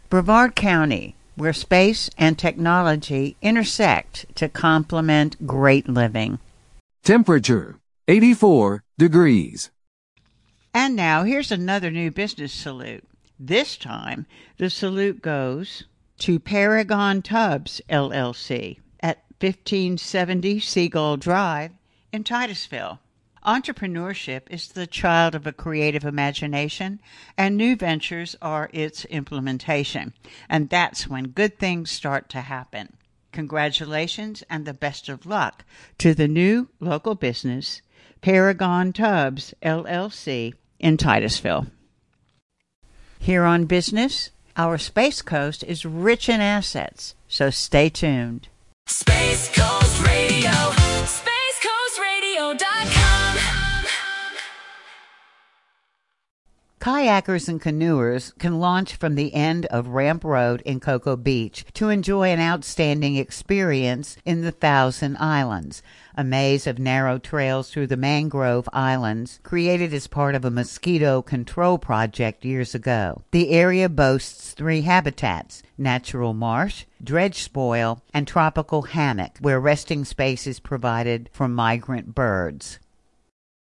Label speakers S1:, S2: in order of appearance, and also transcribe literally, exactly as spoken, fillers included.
S1: Brevard County, where space and technology intersect to complement great living.
S2: Temperature, eighty-four degrees.
S1: And now here's another new business salute. This time, the salute goes to Paragon Tubs, L L C, at fifteen seventy Seagull Drive in Titusville. Entrepreneurship is the child of a creative imagination, and new ventures are its implementation. And that's when good things start to happen. Congratulations and the best of luck to the new local business, Paragon Tubs, L L C, in Titusville. Here on Business, our Space Coast is rich in assets, so stay tuned.
S3: Space Coast Radio, space coast radio dot com.
S1: Kayakers and canoers can launch from the end of Ramp Road in Cocoa Beach to enjoy an outstanding experience in the Thousand Islands, a maze of narrow trails through the mangrove islands created as part of a mosquito control project years ago. The area boasts three habitats: natural marsh, dredge spoil, and tropical hammock, where resting space is provided for migrant birds.